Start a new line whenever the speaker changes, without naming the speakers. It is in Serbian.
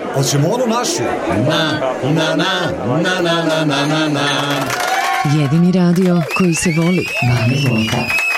Hoćemo onu našu.
Jedini radio koji se voli. Bane Volka.